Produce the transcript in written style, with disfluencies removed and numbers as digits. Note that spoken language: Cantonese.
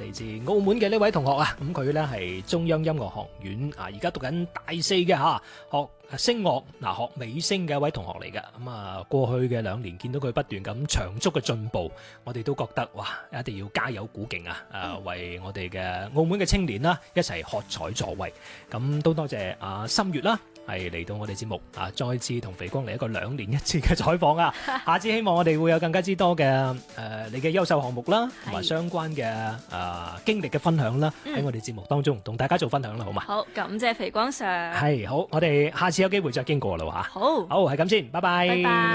嚟自澳門嘅呢位同學啊，咁佢呢係中央音樂學院啊，而家讀緊大4嘅嚇，學聲樂學美聲嘅一位同學嚟嘅。咁啊，過去嘅2年見到佢不斷咁長足嘅進步，我哋都覺得哇，一定要加油鼓勁啊！為我哋嘅澳門嘅青年啦，一齊喝彩助威。咁都多謝心月啦，係嚟到我哋節目啊，再次同肥光嚟一個2年1次嘅採訪啊！下次希望我哋會有更加之多嘅你嘅優秀項目啦，同埋相關嘅經歷嘅分享啦，喺我哋節目當中同大家做分享啦，好嘛？ 好，感謝肥光 Sir。 係好，我哋下次有機會再經過啦嚇。 好， 好係咁先，拜拜。 拜拜。